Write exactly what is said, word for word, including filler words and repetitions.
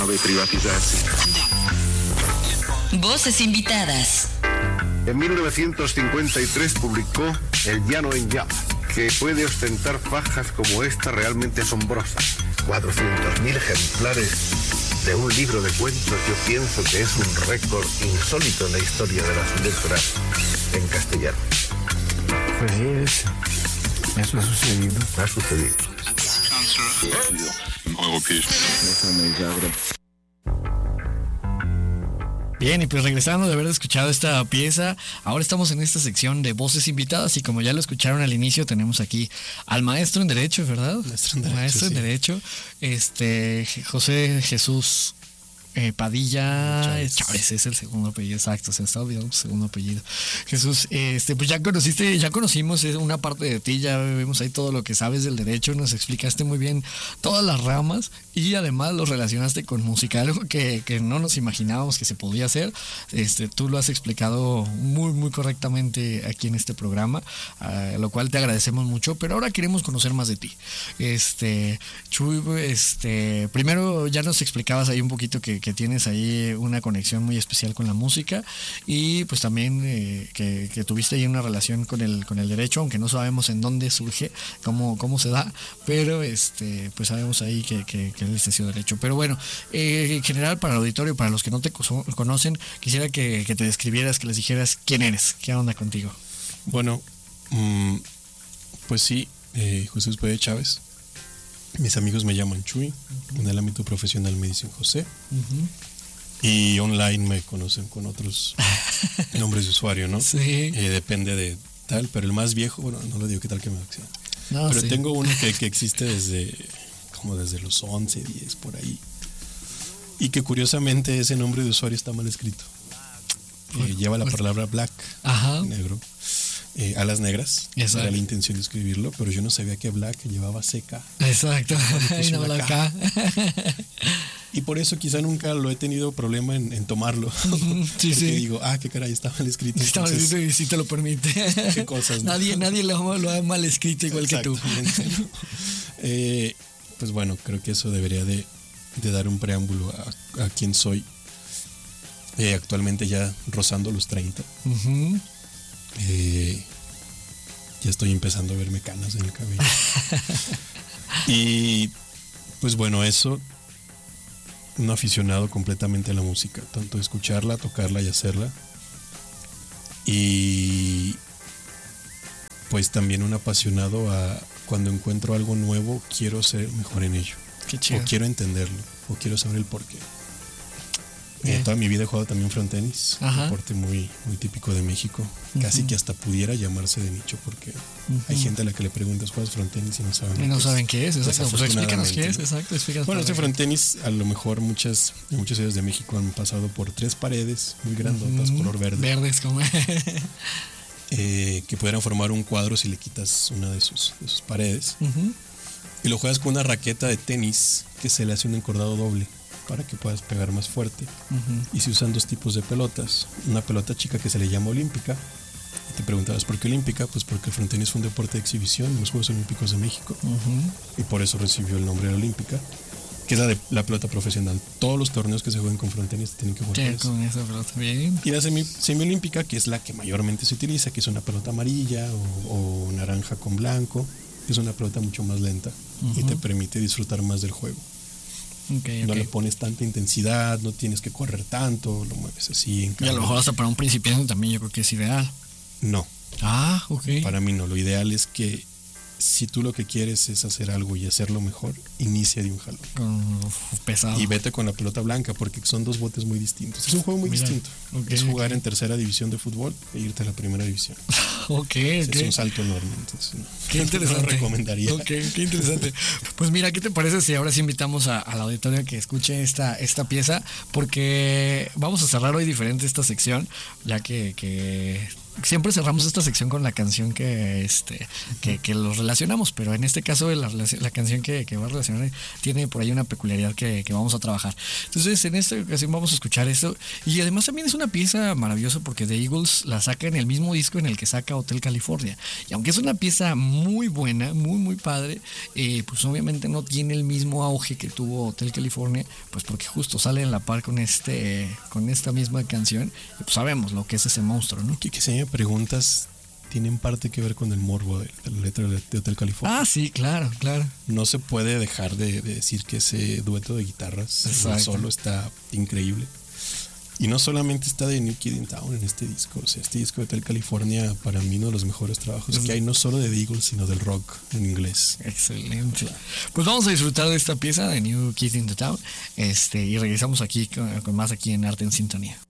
nuove privatizazioni. Voces invitadas. En mil novecientos cincuenta y tres publicó El llano en llamas, que puede ostentar fajas como esta realmente asombrosas. cuatrocientos mil ejemplares de un libro de cuentos, yo pienso que es un récord insólito en la historia de las letras en castellano. Pues sí, eso, eso ha sucedido. Ha sucedido. Bien, y pues regresando de haber escuchado esta pieza, ahora estamos en esta sección de voces invitadas y como ya lo escucharon al inicio, tenemos aquí al maestro en Derecho, ¿verdad? Maestro en Derecho, Maestro en sí. Derecho, este, José Jesús eh, Padilla Chávez. Chávez, es el segundo apellido, exacto, se me está olvidando tu segundo apellido. Jesús, este, pues ya conociste, ya conocimos una parte de ti, ya vemos ahí todo lo que sabes del derecho, nos explicaste muy bien todas las ramas y además lo relacionaste con música, algo que, que no nos imaginábamos que se podía hacer. Este, tú lo has explicado muy, muy correctamente aquí en este programa, a lo cual te agradecemos mucho, pero ahora queremos conocer más de ti. Este, Chuy, este, primero ya nos explicabas ahí un poquito que, que tienes ahí una conexión muy especial con la música y pues también eh, que, que tuviste ahí una relación con el, con el derecho, aunque no sabemos en dónde surge, cómo, cómo se da, pero este, pues sabemos ahí que, que, que eres licenciado de Derecho. Pero bueno, eh, en general para el auditorio, para los que no te conocen, quisiera que, que te describieras, que les dijeras quién eres, qué onda contigo. Bueno, mmm, pues sí, eh, José Padilla Chávez. Mis amigos me llaman Chuy, uh-huh. En el ámbito profesional me dicen José, uh-huh. Y online me conocen con otros nombres de usuario, ¿no? Sí. Eh, depende de tal, pero el más viejo, bueno, no lo digo, ¿qué tal que me acciona? No, pero sí. Tengo uno que, que existe desde, como desde los once, diez, por ahí, y que curiosamente ese nombre de usuario está mal escrito. Eh, lleva la palabra black, Ajá. negro. Eh, alas negras, exacto. Era la intención de escribirlo, pero yo no sabía que black llevaba seca. Exacto, y no la K. Y por eso quizá nunca lo he tenido problema en, en tomarlo. Sí, sí. Digo, ah, qué caray, está mal escrito. Está mal escrito y sí te lo permite. Qué cosas, ¿no? Nadie, nadie lo, lo ha mal escrito igual que tú. eh, pues bueno, creo que eso debería de, de dar un preámbulo a, a quién soy. Eh, actualmente ya rozando los treinta. Uh-huh. Eh, ya estoy empezando a verme canas en el cabello. Y pues bueno, eso, un aficionado completamente a la música, tanto escucharla, tocarla y hacerla. Y pues también un apasionado a cuando encuentro algo nuevo, quiero ser mejor en ello. Qué chido. O quiero entenderlo, o quiero saber el porqué. Eh, toda mi vida he jugado también frontenis, un deporte muy, muy típico de México, uh-huh. Casi que hasta pudiera llamarse de nicho, porque uh-huh. Hay gente a la que le preguntas juegas frontenis y no saben, y no qué, saben es. qué es, exacto. Pues explícanos qué es, exacto. Explícanos bueno, este frontenis, a lo mejor muchas, en muchas ciudades de México han pasado por tres paredes muy grandotas, uh-huh. Color verde. Verdes, como eh, que pudieran formar un cuadro si le quitas una de sus, de sus paredes. Uh-huh. Y lo juegas con una raqueta de tenis que se le hace un encordado doble para que puedas pegar más fuerte. Uh-huh. Y se usan dos tipos de pelotas. Una pelota chica que se le llama olímpica. Y te preguntabas, ¿por qué olímpica? Pues porque el frontenis fue un deporte de exhibición en los Juegos Olímpicos de México. Uh-huh. Y por eso recibió el nombre de olímpica, que es la de la pelota profesional. Todos los torneos que se juegan con frontenis tienen que jugar sí, con esa pelota. Bien. Y la semi, semiolímpica, que es la que mayormente se utiliza, que es una pelota amarilla o, o naranja con blanco. Es una pelota mucho más lenta, uh-huh. Y te permite disfrutar más del juego. Okay, no okay. le pones tanta intensidad, no tienes que correr tanto, lo mueves así. En y a lo mejor hasta para un principiante también yo creo que es ideal. No. Ah, ok. Para mí no, lo ideal es que si tú lo que quieres es hacer algo y hacerlo mejor, inicia de un jalón. Con pesado. Y vete con la pelota blanca, porque son dos botes muy distintos. Es un juego muy Mira, distinto. Okay, es jugar okay. en tercera división de fútbol e irte a la primera división. Ok, okay. Es un salto enorme. Entonces, no, qué interesante. No lo recomendaría. Ok, qué interesante. Pues mira, ¿qué te parece si ahora sí invitamos a, a la auditoría que escuche esta, esta pieza? Porque vamos a cerrar hoy diferente esta sección, ya que, que siempre cerramos esta sección con la canción que este que, que los relacionamos, pero en este caso la, la canción que, que va a relacionar tiene por ahí una peculiaridad que, que vamos a trabajar. Entonces en esta ocasión vamos a escuchar esto, y además también es una pieza maravillosa porque The Eagles la saca en el mismo disco en el que saca Hotel California, y aunque es una pieza muy buena, muy muy padre, eh, pues obviamente no tiene el mismo auge que tuvo Hotel California, pues porque justo sale en la par con este con esta misma canción, y pues sabemos lo que es ese monstruo, ¿no? Que, que si me preguntas, tienen parte que ver con el morbo de, de la letra de, de Hotel California. Ah, sí, claro, claro. No se puede dejar de, de decir que ese dueto de guitarras solo está increíble. Y no solamente está de New Kid in Town en este disco. O sea, este disco de Hotel California, para mí, uno de los mejores trabajos que hay, no solo de The Eagles, sino del rock en inglés. Excelente. Pues vamos a disfrutar de esta pieza de New Kid in the Town, este, y regresamos aquí con, con más aquí en Arte en Sintonía.